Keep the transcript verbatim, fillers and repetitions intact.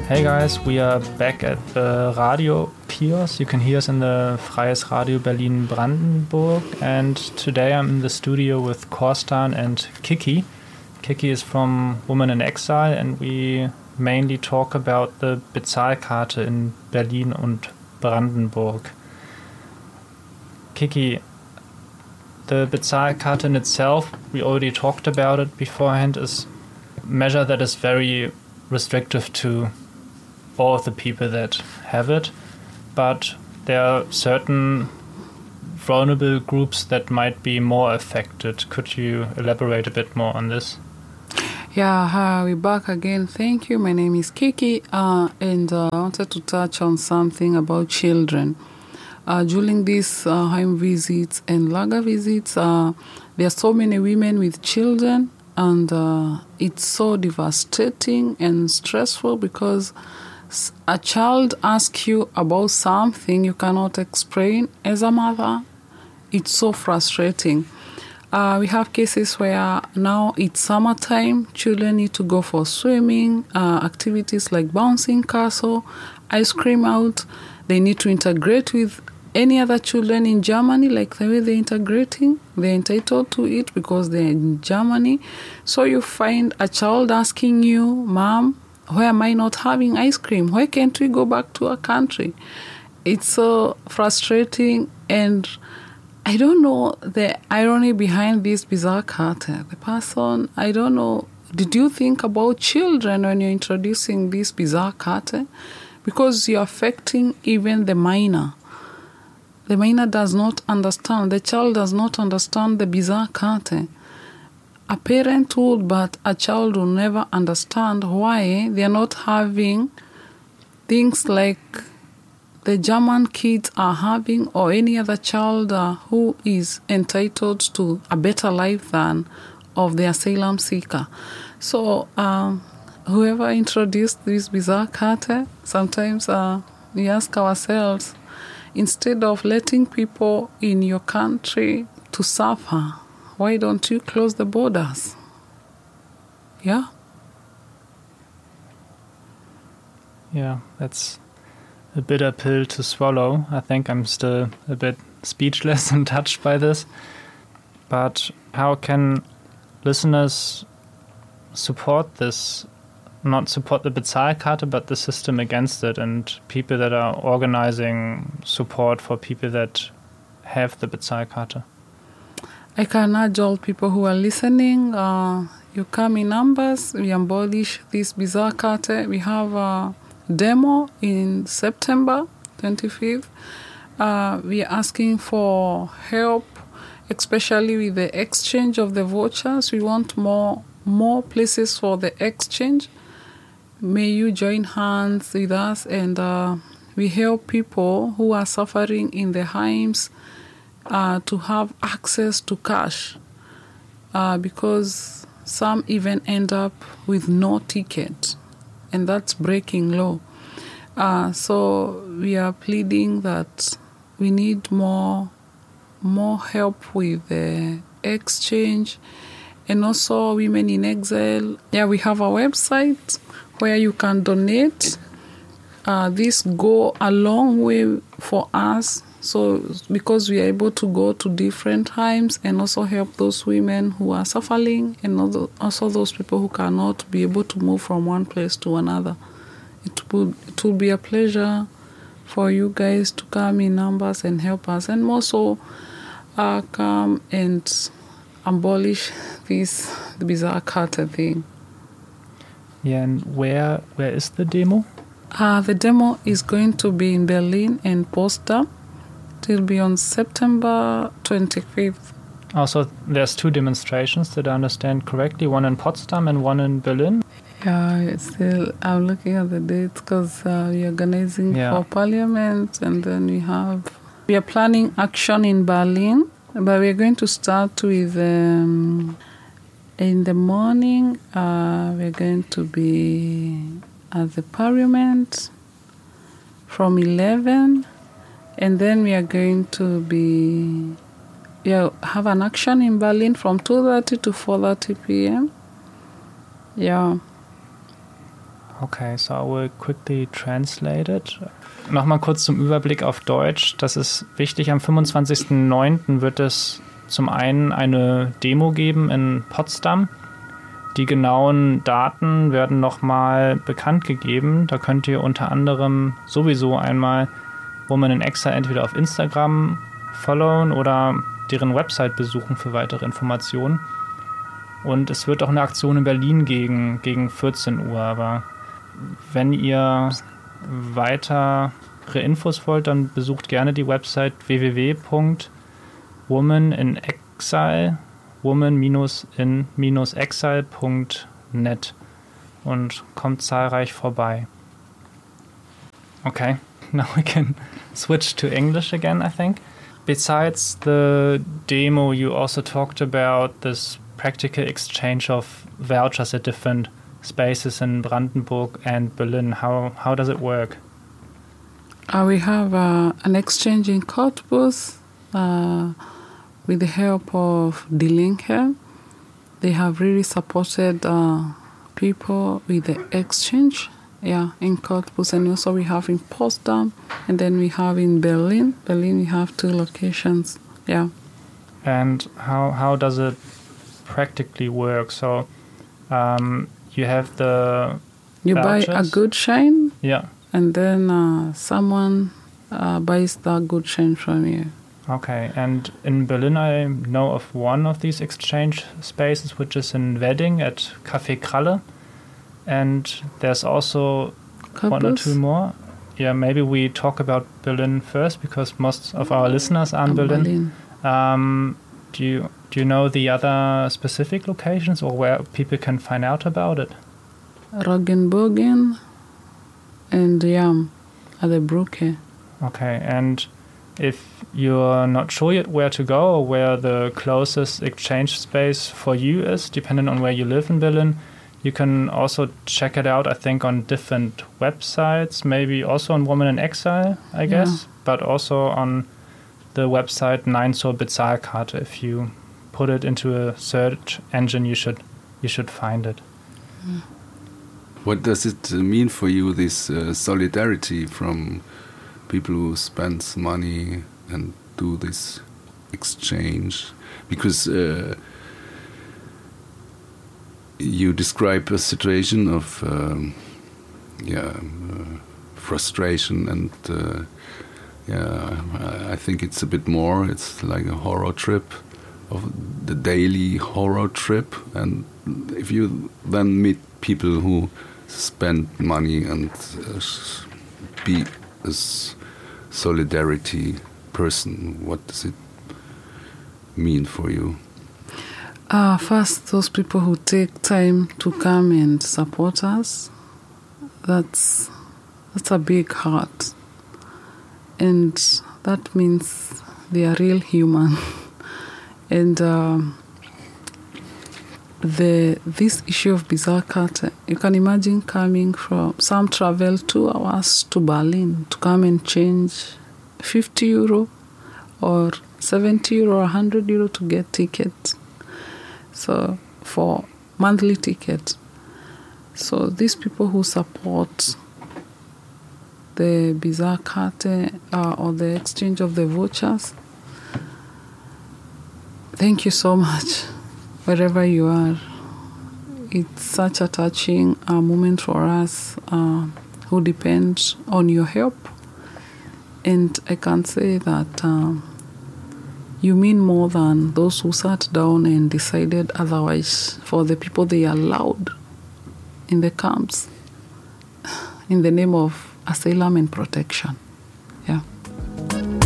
Hey guys, we are back at the Radio Kiosk. You can hear us in the Freies Radio Berlin Brandenburg, and today I'm in the studio with Korstan and Kiki. Kiki is from Women in Exile, and we mainly talk about the Bezahlkarte in Berlin und Brandenburg. Kiki, the Bezahlkarte in itself, we already talked about it beforehand, is a measure that is very restrictive to all of the people that have it, but there are certain vulnerable groups that might be more affected. Could you elaborate a bit more on this? Yeah, hi, we're back again. Thank you. My name is Kiki, uh, and uh, I wanted to touch on something about children. Uh, during these uh, home visits and lager visits, uh, there are so many women with children, and uh, it's so devastating and stressful because a child asks you about something you cannot explain as a mother. It's so frustrating. Uh, we have cases where now it's summertime, children need to go for swimming, uh, activities like bouncing castle, ice cream out. They need to integrate with any other children in Germany, like the way they're integrating. They're entitled to it because they're in Germany. So you find a child asking you, Mom, why am I not having ice cream? Why can't we go back to our country? It's so frustrating, and I don't know the irony behind this Bezahlkarte. The person, I don't know, did you think about children when you're introducing this Bezahlkarte? Because you're affecting even the minor. The minor does not understand, the child does not understand the Bezahlkarte. A parent would, but a child will never understand why they are not having things like the German kids are having, or any other child uh, who is entitled to a better life than of the asylum seeker. So um, whoever introduced this Bezahlkarte, sometimes uh, we ask ourselves, instead of letting people in your country to suffer, why don't you close the borders? Yeah? Yeah, that's a bitter pill to swallow. I think I'm still a bit speechless and touched by this. But how can listeners support this? Not support the Bezahlkarte, but the system against it, and people that are organizing support for people that have the Bezahlkarte? I can urge all people who are listening, uh, you come in numbers, we abolish this Bezahlkarte. We have a demo in September twenty-fifth. Uh, we are asking for help, especially with the exchange of the vouchers. We want more, more places for the exchange. May you join hands with us, and uh, we help people who are suffering in the homes Uh, to have access to cash, uh, because some even end up with no ticket, and that's breaking law. Uh, so we are pleading that we need more, more help with the exchange, and also Women in Exile. Yeah, we have a website where you can donate. Uh, this go a long way for us. So because we are able to go to different times and also help those women who are suffering, and also those people who cannot be able to move from one place to another. It will, it will be a pleasure for you guys to come in numbers and help us, and also uh, come and abolish this Bezahlkarte thing. Yeah, and where where is the demo? Uh, the demo is going to be in Berlin and Potsdam. It will be on September twenty-fifth. Also, there's two demonstrations, did I understand correctly? One in Potsdam and one in Berlin? Yeah, still, I'm looking at the dates because uh, we're organizing yeah. for Parliament, and then we have... We are planning action in Berlin, but we're going to start with... Um, in the morning, uh, we're going to be at the Parliament from eleven. And then we are going to be, yeah, have an action in Berlin from two thirty to four thirty p.m. Yeah. Okay, so I will quickly translate it. Nochmal kurz zum Überblick auf Deutsch. Das ist wichtig. Am fünfundzwanzigsten neunten wird es zum einen eine Demo geben in Potsdam. Die genauen Daten werden nochmal bekannt gegeben. Da könnt ihr unter anderem sowieso einmal Women in Exile entweder auf Instagram followen oder deren Website besuchen für weitere Informationen. Und es wird auch eine Aktion in Berlin gegen, gegen vierzehn Uhr. Aber wenn ihr weitere Infos wollt, dann besucht gerne die Website w w w punkt woman in exile woman in exile punkt net und kommt zahlreich vorbei. Okay, now we can switch to English again, I think. Besides the demo, you also talked about this practical exchange of vouchers at different spaces in Brandenburg and Berlin. How how does it work? Uh, we have uh, an exchange in Cottbus uh, with the help of Die Linke. They have really supported uh, people with the exchange, yeah, in Cottbus. And also we have in Potsdam, and then we have in Berlin. Berlin, we have two locations, yeah. And how how does it practically work? So um, you have the You vouchers. buy a good shine, Yeah. and then uh, someone uh, buys that good shine from you. Okay, and in Berlin I know of one of these exchange spaces, which is in Wedding at Café Kralle. And there's also Cottbus? one or two more. Yeah, maybe we talk about Berlin first, because most of our listeners are in Um, Berlin. Berlin. Um, do you do you know the other specific locations or where people can find out about it? Roggenbogen and Yam at the Brücke. Okay, and if you're not sure yet where to go or where the closest exchange space for you is, depending on where you live in Berlin, you can also check it out, I think, on different websites, maybe also on Women in Exile, I guess, Yeah. but also on the website Nein zur Bezahlkarte. If you put it into a search engine, you should you should find it. What does it uh, mean for you, this uh, solidarity from people who spend money and do this exchange? Because uh, you describe a situation of um, yeah uh, frustration and uh, yeah I think it's a bit more. It's like a horror trip, of the daily horror trip. And if you then meet people who spend money and uh, be a s- solidarity person, what does it mean for you? Uh, first, those people who take time to come and support us, that's that's a big heart. And that means they are real human. and um, the this issue of Bezahlkarte, you can imagine coming from, some travel two hours to Berlin to come and change fifty euro or seventy euro or one hundred euro to get tickets. So for monthly ticket. So these people who support the Bezahlkarte uh, or the exchange of the vouchers, thank you so much, wherever you are. It's such a touching uh, moment for us uh, who depend on your help. And I can say that um, you mean more than those who sat down and decided otherwise, for the people they allowed in the camps in the name of asylum and protection. Yeah.